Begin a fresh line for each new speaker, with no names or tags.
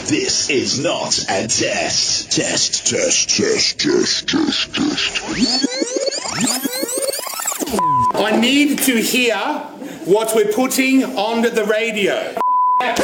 This is not a test. Test.
I need to hear what we're putting on the radio.